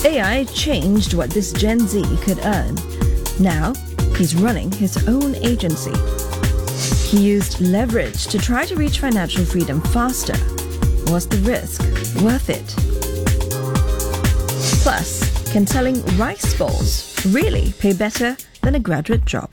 AI changed what this Gen Z could earn. Now, he's running his own agency. He used leverage to try to reach financial freedom faster. Was the risk worth it? Plus, can selling rice balls really pay better than a graduate job?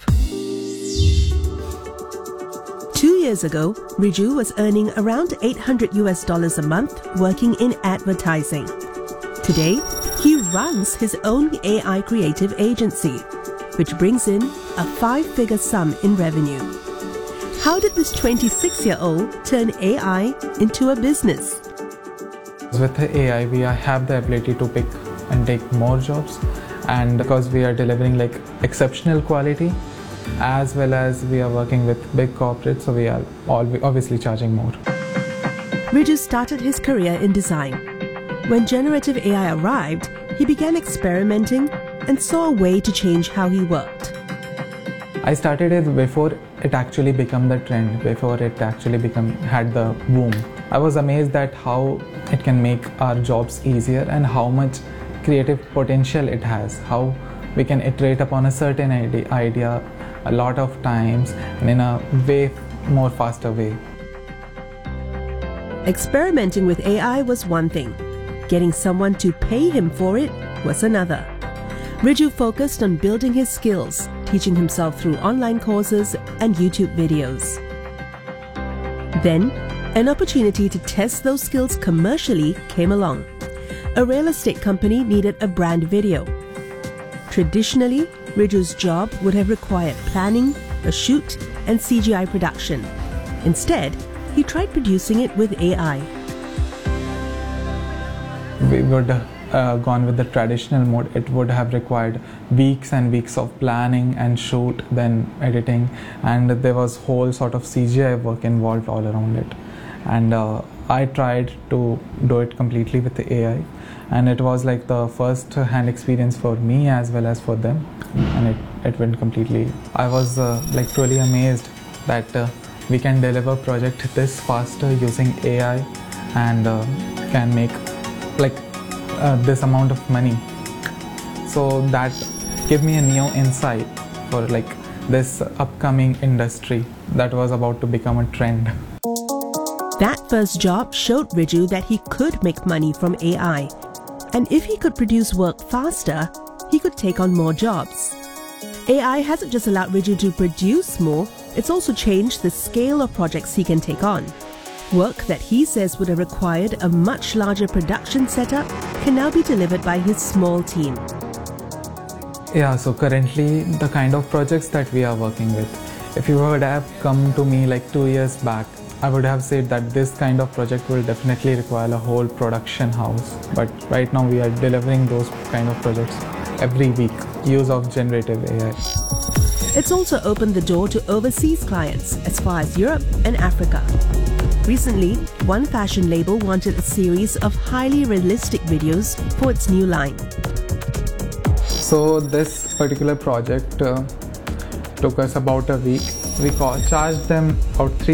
2 years ago, Riju was earning around $800 a month working in advertising. Today, he runs his own AI creative agency, which brings in a 5-figure sum in revenue. How did this 26-year-old turn AI into a business? With the AI, we have the ability to pick and take more jobs, and because we are delivering like exceptional quality, as well as we are working with big corporates, so we are obviously charging more. Riju started his career in design. When generative AI arrived, he began experimenting and saw a way to change how he worked. I started it before it actually became the trend, before it actually had the boom. I was amazed at how it can make our jobs easier and how much creative potential it has, how we can iterate upon a certain idea a lot of times and in a way more faster way. Experimenting with AI was one thing. Getting someone to pay him for it was another. Riju focused on building his skills, teaching himself through online courses and YouTube videos. Then, an opportunity to test those skills commercially came along. A real estate company needed a brand video. Traditionally, Riju's job would have required planning, a shoot, and CGI production. Instead, he tried producing it with AI. We would have gone with the traditional mode. It would have required weeks and weeks of planning and shoot, then editing, and there was whole sort of CGI work involved all around it. And I tried to do it completely with the AI, and it was like the first hand experience for me as well as for them, and it went completely. I was like truly amazed that we can deliver project this faster using AI and can make like this amount of money. So that gave me a new insight for like this upcoming industry that was about to become a trend. That first job showed Riju that he could make money from AI. And if he could produce work faster, he could take on more jobs. AI hasn't just allowed Riju to produce more, it's also changed the scale of projects he can take on. Work that he says would have required a much larger production setup can now be delivered by his small team. Yeah, so currently the kind of projects that we are working with, if you would have come to me like 2 years back, I would have said that this kind of project will definitely require a whole production house. But right now we are delivering those kind of projects every week, use of generative AI. It's also opened the door to overseas clients as far as Europe and Africa. Recently, one fashion label wanted a series of highly realistic videos for its new line. So this particular project took us about a week. We charged them about